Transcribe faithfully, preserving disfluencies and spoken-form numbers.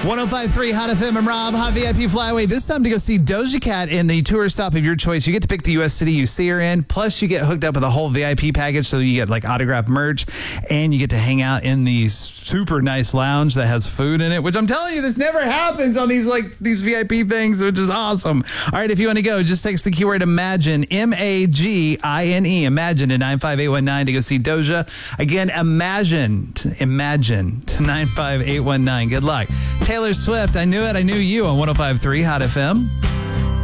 one oh five point three Hot F M and Rob, Hot V I P Flyaway. This time to go see Doja Cat in the tour stop of your choice. You get to pick the U S city you see her in. Plus, you get hooked up with a whole V I P package. So you get like autographed merch and you get to hang out in the super nice lounge that has food in it, which I'm telling you, this never happens on these like these V I P things, which is awesome. All right, if you want to go, just text the keyword Imagine, M A G I N E, Imagine to nine five eight one nine to go see Doja. Again, Imagine, Imagine to nine five eight one nine. Good luck. Taylor Swift, I knew it, I knew you on one oh five point three Hot F M.